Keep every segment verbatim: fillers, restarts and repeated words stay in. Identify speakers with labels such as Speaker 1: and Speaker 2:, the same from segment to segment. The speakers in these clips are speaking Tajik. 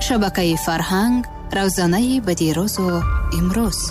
Speaker 1: шабакаи фарҳанг, равзанаи бадирозу имрӯз.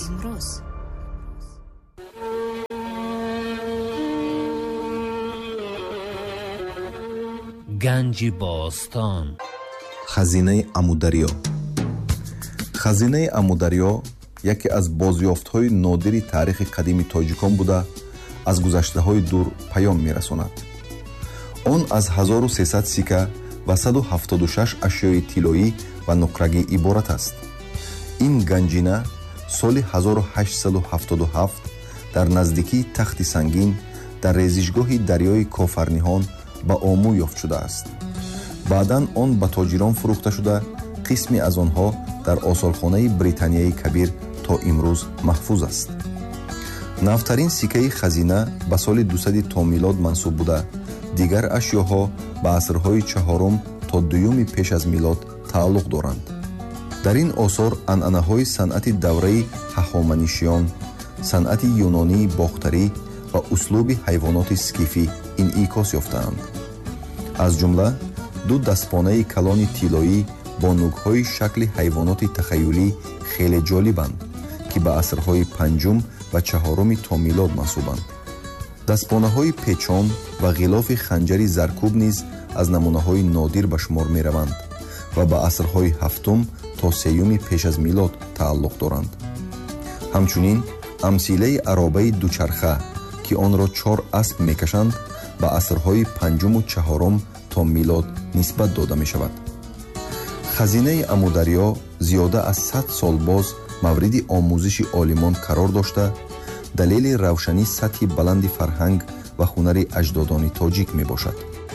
Speaker 2: ганҷи бостон.
Speaker 3: хазинаи амударё. хазинаи амударё яке аз бозёфтҳои нодири таърихи қадими тоҷикон буда, аз гузаштаҳои дур паём мерасонад. он аз ҳазору сесад сика ва саду ҳафтоду шаш ашёи тиллоӣ ва нуқрагӣ иборат аст. ин ганҷина соли ҳазору ҳаштсаду ҳафтоду ҳафт дар наздикии тахти сангин дар резишгоҳи дарёи кофарниҳон ба омӯ ёфт шудааст. баъдан он ба тоҷирон фурӯхта шуда, қисми аз онҳо дар осорхонаи британияи кабир то имрӯз маҳфуз аст. навтарин сикаи хазина ба соли дусади то милод мансуб буда, дигар ашёҳо ба асрҳои чаҳорум то дуюми пеш аз милод тааллуқ доранд. дар ин осор анъанаҳои санъати давраи ҳахоманишиён, санъати юнонии бохтарӣ ва услуби ҳайвоноти скифӣ инъикос ёфтаанд. аз ҷумла ду дастпонаи калони тиллоӣ бо нугҳои шакли ҳайвоноти тахайюлӣ хеле ҷолибанд, ки ба асрҳои панҷум ва чаҳоруми то милод мансубанд. дастпонаҳои печон ва ғилофи ханҷари заркуб низ аз намунаҳои нодир ба шумор мераванд ва ба асрҳои ҳафтум то сеюми пеш аз милод тааллуқ доранд. ҳамчунин амсилаи аробаи дучарха, ки онро чор асп мекашанд, ба асрҳои панҷуму чаҳорум то милод нисбат дода мешавад. хазинаи амударё зиёда аз сад сол боз мавриди омӯзиши олимон қарор дошта, далели равшани сатҳи баланди фарҳанг ва ҳунари аҷдодони тоҷик мебошад.